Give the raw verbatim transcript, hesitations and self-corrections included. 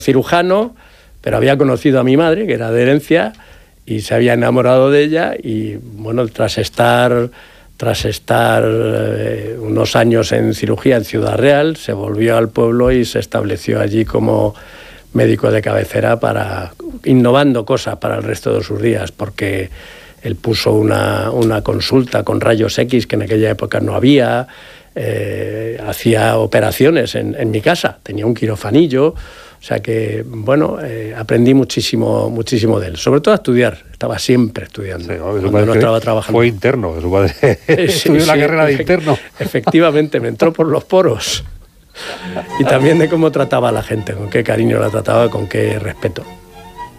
cirujano, pero había conocido a mi madre, que era de herencia, y se había enamorado de ella, y bueno, tras estar, tras estar eh, unos años en cirugía en Ciudad Real, se volvió al pueblo y se estableció allí como médico de cabecera, para innovando cosas para el resto de sus días, porque él puso una, una consulta con rayos X que en aquella época no había. Eh, hacía operaciones en, en mi casa, tenía un quirofanillo, o sea que, bueno, eh, aprendí muchísimo, muchísimo de él, sobre todo a estudiar, estaba siempre estudiando, sí, no, cuando no estaba trabajando. Fue interno, su padre sí, estudió sí, la carrera de interno. Efectivamente, me entró por los poros, y también de cómo trataba a la gente, con qué cariño la trataba, con qué respeto.